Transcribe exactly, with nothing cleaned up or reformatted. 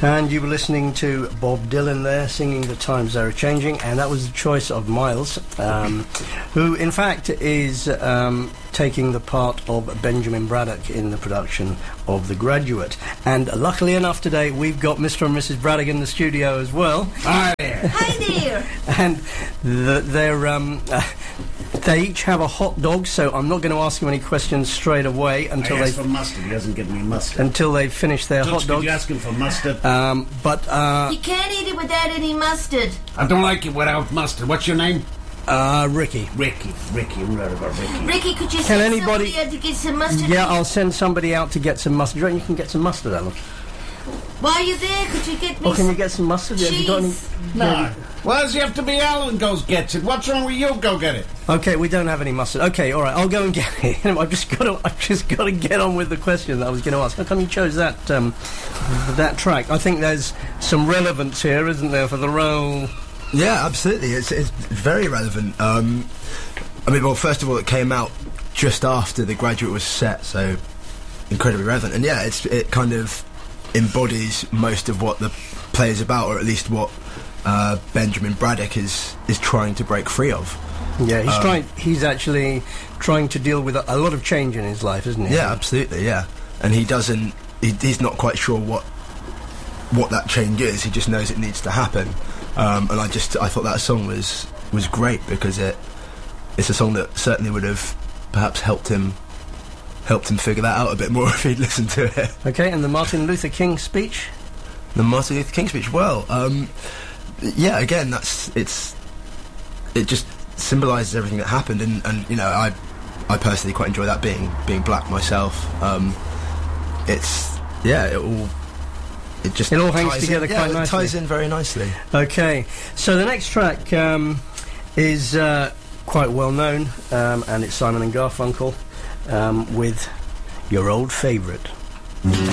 And you were listening to Bob Dylan there, singing The Times Are Changing, and that was the choice of Miles, um, who in fact is um, taking the part of Benjamin Braddock in the production of The Graduate. And luckily enough today, we've got Mister and Missus Braddock in the studio as well. Hi there. Hi there. And the, they're... Um, uh, They each have a hot dog, so I'm not going to ask them any questions straight away until I asked they for mustard. He hasn't given me mustard. until they finish their Dutch, hot did dogs. you ask him for mustard? Um, but uh, You can't eat it without any mustard. I don't like it without mustard. What's your name? uh, Ricky. Ricky. Ricky. I'm right about Ricky. Ricky, could you Can send anybody- somebody out to get some mustard? Yeah, I'll send somebody out to get some mustard. Do you reckon you can get some mustard, Alan? While you're there, could you get me Or can you some get some mustard? Have you got any? cheese? No. Why does he have to be Alan goes gets it? What's wrong with you? Go get it. Okay, we don't have any mustard. Okay, all right, I'll go and get it. I've just got to. I've just got to get on with the question that I was going to ask. How come you chose that um, that track? I think there's some relevance here, isn't there, for the role? Yeah, absolutely. It's it's very relevant. Um, I mean, well, first of all, it came out just after The Graduate was set, so incredibly relevant. And yeah, it's it kind of embodies most of what the play is about, or at least what uh, Benjamin Braddock is is trying to break free of. Yeah, he's Um, trying. He's actually trying to deal with a, a lot of change in his life, isn't he? Yeah, absolutely. Yeah, and he doesn't. He, he's not quite sure what what that change is. He just knows it needs to happen. Um, and I just I thought that song was was great because it it's a song that certainly would have perhaps helped him helped him figure that out a bit more if he'd listened to it. Okay, and the Martin Luther King speech. The Martin Luther King speech. Well, um, yeah. Again, that's it's it just symbolises everything that happened, and, and you know, I I personally quite enjoy that being being black myself. Um, it's yeah, it all it just It all hangs ties together in, quite yeah, nicely. It ties in very nicely. Okay, so the next track um, is uh, quite well known, um, and it's Simon and Garfunkel um, with Your Old Favourite.